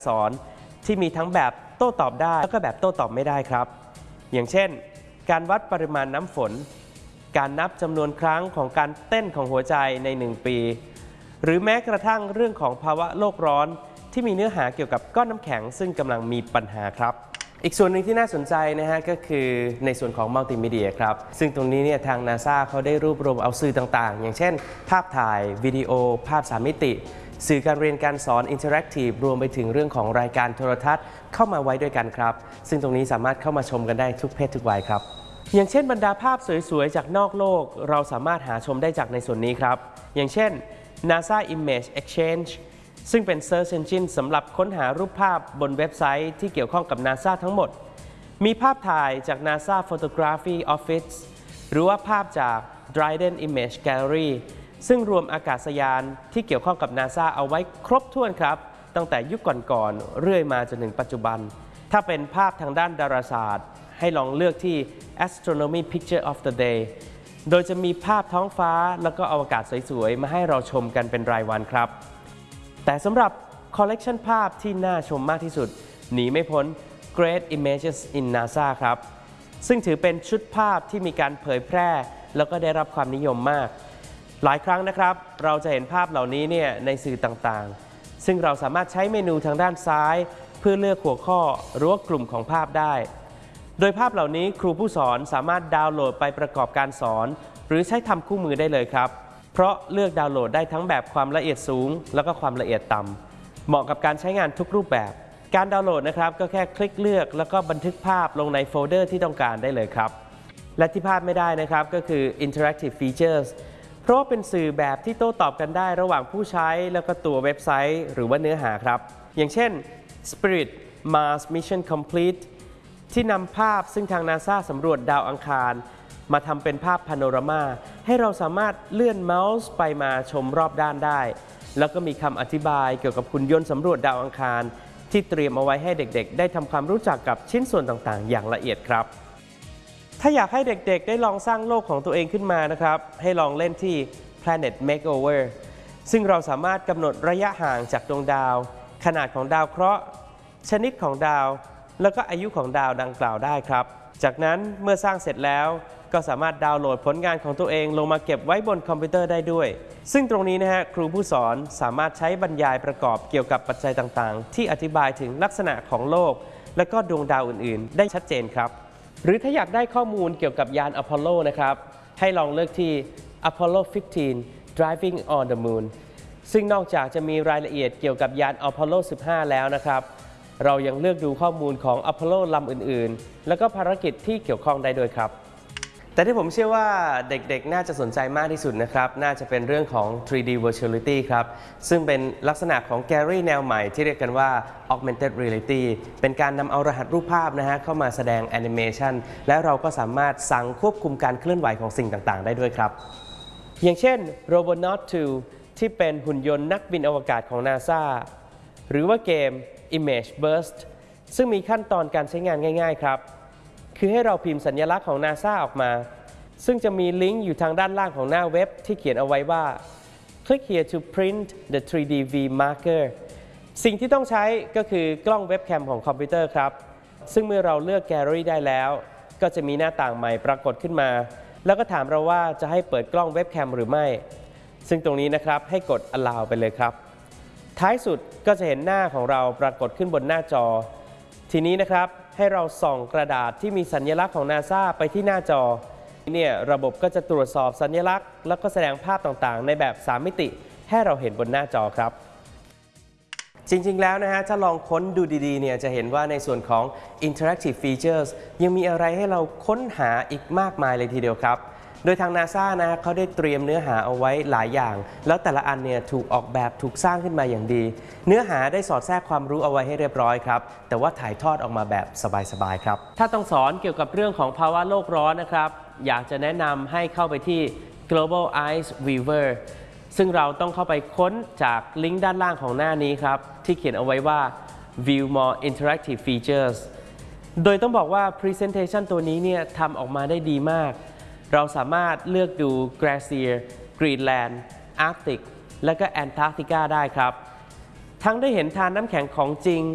สอนที่มีทั้งแบบโต้ตอบได้แล้วก็แบบโต้ตอบไม่ได้ครับอย่างเช่นการวัดปริมาณน้ำฝนการนับจำนวนครั้งของการเต้นของหัวใจใน1 ปีหรือแม้กระทั่งเรื่องของภาวะโลกร้อนที่มีเนื้อหาเกี่ยวกับก้อนน้ำแข็งซึ่งกำลังมีปัญหาครับอีกส่วนหนึ่งที่น่าสนใจนะฮะก็คือในส่วนของมัลติมีเดียครับซึ่งตรงนี้เนี่ยทาง NASA เขาได้รวบรวมเอาสื่อต่างๆอย่างเช่นภาพถ่ายวิดีโอภาพ3 มิติสื่อการเรียนการสอนอินเทอร์แอคทีฟรวมไปถึงเรื่องของรายการโทรทัศน์เข้ามาไว้ด้วยกันครับซึ่งตรงนี้สามารถเข้ามาชมกันได้ทุกเพศทุกวัยครับอย่างเช่นบรรดาภาพสวยๆจากนอกโลกเราสามารถหาชมได้จากในส่วนนี้ครับอย่างเช่น NASA Image Exchange ซึ่งเป็น Search Engine สำหรับค้นหารูปภาพบนเว็บไซต์ที่เกี่ยวข้องกับ NASA ทั้งหมดมีภาพถ่ายจาก NASA Photography Office หรือว่าภาพจาก Dryden Image Gallery ซึ่งรวมอากาศยานที่เกี่ยวข้องกับ NASA เอาไว้ครบถ้วนครับตั้งแต่ยุคก่อนๆเรื่อยมาจนถึงปัจจุบันถ้าเป็นภาพทางด้านดาราศาสตร์ให้ลองเลือกที่ Astronomy Picture of the Day โดยจะมีภาพท้องฟ้าแล้วก็อวกาศสวยๆมาให้เราชมกันเป็นรายวันครับแต่สำหรับคอลเลกชันภาพที่น่าชมมากที่สุดหนีไม่พ้น Great Images in NASA ครับซึ่งถือเป็นชุดภาพที่มีการเผยแพร่แล้วก็ได้รับความนิยมมากหลายครั้งนะครับเราจะเห็นภาพเหล่านี้เนี่ยในสื่อต่างๆซึ่งเราสามารถใช้เมนูทางด้านซ้ายเพื่อเลือกหัวข้อหรือว่ากลุ่มของภาพได้โดยภาพเหล่านี้ครูผู้สอนสามารถดาวน์โหลดไปประกอบการสอนหรือใช้ทำคู่มือได้เลยครับเพราะเลือกดาวน์โหลดได้ทั้งแบบความละเอียดสูงแล้วก็ความละเอียดต่ำเหมาะกับการใช้งานทุกรูปแบบการดาวน์โหลดนะครับก็แค่คลิกเลือกแล้วก็บันทึกภาพลงในโฟลเดอร์ที่ต้องการได้เลยครับและที่พลาดไม่ได้นะครับก็คือ Interactive Features เพราะว่าเป็นสื่อแบบที่โต้ตอบกันได้ระหว่างผู้ใช้แล้วก็ตัวเว็บไซต์หรือว่าเนื้อหาครับอย่างเช่น Spirit Mars Mission Complete ที่นำภาพซึ่งทาง NASA สำรวจดาวอังคารมาทำเป็นภาพพาโนรามาให้เราสามารถเลื่อนเมาส์ไปมาชมรอบด้านได้แล้วก็มีคำอธิบายเกี่ยวกับหุ่นยนต์สำรวจดาวอังคารที่เตรียมเอาไว้ให้เด็กๆได้ทำความรู้จักกับชิ้นส่วนต่างๆอย่างละเอียดครับถ้าอยากให้เด็กๆได้ลองสร้างโลกของตัวเองขึ้นมานะครับให้ลองเล่นที่ Planet Makeover ซึ่งเราสามารถกำหนดระยะห่างจากดวงดาวขนาดของดาวเคราะห์ชนิดของดาวแล้วก็อายุของดาวดังกล่าวได้ครับจากนั้นเมื่อสร้างเสร็จแล้วก็สามารถดาวน์โหลดผลงานของตัวเองลงมาเก็บไว้บนคอมพิวเตอร์ได้ด้วยซึ่งตรงนี้นะฮะครูผู้สอนสามารถใช้บรรยายประกอบเกี่ยวกับปัจจัยต่างๆที่อธิบายถึงลักษณะของโลกและก็ดวงดาวอื่นๆได้ชัดเจนครับหรือถ้าอยากได้ข้อมูลเกี่ยวกับยานอพอลโลนะครับให้ลองเลือกที่ Apollo 15 Driving on the Moon ซึ่งนอกจากจะมีรายละเอียดเกี่ยวกับยานอพอลโล 15 แล้วนะครับเรายังเลือกดูข้อมูลของอพอลโลลำอื่นๆแล้วก็ภารกิจที่เกี่ยวข้องได้ด้วยครับแต่ที่ผมเชื่อว่าเด็กๆน่าจะสนใจมากที่สุดนะครับน่าจะเป็นเรื่องของ 3D Virtuality ครับซึ่งเป็นลักษณะของแกลเลอรี่แนวใหม่ที่เรียกกันว่า Augmented Reality เป็นการนำเอารหัสรูปภาพนะฮะเข้ามาแสดงแอนิเมชันและเราก็สามารถสั่งควบคุมการเคลื่อนไหวของสิ่งต่างๆได้ด้วยครับอย่างเช่น Robonaut 2 ที่เป็นหุ่นยนต์นักบินอวกาศของ NASA หรือว่าเกม Image Burst ซึ่งมีขั้นตอนการใช้งานง่ายๆครับคือให้เราพิมพ์สัญลักษณ์ของ NASA ออกมาซึ่งจะมีลิงก์อยู่ทางด้านล่างของหน้าเว็บที่เขียนเอาไว้ว่า Click here to print the 3D V marker สิ่งที่ต้องใช้ก็คือกล้องเว็บแคมของคอมพิวเตอร์ครับซึ่งเมื่อเราเลือกแกลเลอรี่ได้แล้วก็จะมีหน้าต่างใหม่ปรากฏขึ้นมาแล้วก็ถามเราว่าจะให้เปิดกล้องเว็บแคมหรือไม่ซึ่งตรงนี้นะครับให้กด allow ไปเลยครับท้ายสุดก็จะเห็นหน้าของเราปรากฏขึ้นบนหน้าจอทีนี้นะครับให้เราส่องกระดาษที่มีสัญลักษณ์ของ NASA ไปที่หน้าจอเนี่ยระบบก็จะตรวจสอบสัญลักษณ์แล้วก็แสดงภาพต่างๆในแบบ3 มิติให้เราเห็นบนหน้าจอครับจริงๆแล้วนะฮะถ้าลองค้นดูดีๆเนี่ยจะเห็นว่าในส่วนของ Interactive Features ยังมีอะไรให้เราค้นหาอีกมากมายเลยทีเดียวครับโดยทาง NASA นะเขาได้เตรียมเนื้อหาเอาไว้หลายอย่างแล้วแต่ละอันเนี่ยถูกออกแบบถูกสร้างขึ้นมาอย่างดีเนื้อหาได้สอดแทรกความรู้เอาไว้ให้เรียบร้อยครับแต่ว่าถ่ายทอดออกมาแบบสบายๆครับถ้าต้องสอนเกี่ยวกับเรื่องของภาวะโลกร้อนนะครับอยากจะแนะนำให้เข้าไปที่ Global Ice Weaver ซึ่งเราต้องเข้าไปค้นจากลิงก์ด้านล่างของหน้านี้ครับที่เขียนเอาไว้ว่า View More Interactive Features โดยต้องบอกว่า Presentation ตัวนี้เนี่ยทำออกมาได้ดีมากเราสามารถเลือกดู Glacier, Greenland, Arctic และก็ Antarctica ได้ครับทั้งได้เห็นทานน้ำแข็งของจริง